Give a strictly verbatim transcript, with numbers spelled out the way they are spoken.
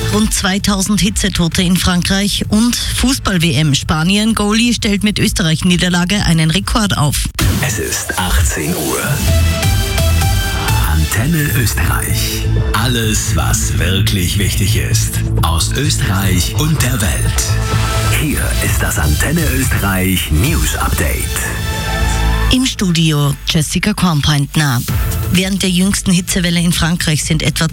Rund zweitausend Hitzetote in Frankreich und Fußball-W M. Spanien Goalie stellt mit Österreich-Niederlage einen Rekord auf. Es ist achtzehn Uhr. Antenne Österreich. Alles, was wirklich wichtig ist. Aus Österreich und der Welt. Hier ist das Antenne Österreich News Update. Im Studio Jessica Kornpointner. Während der jüngsten Hitzewelle in Frankreich sind etwa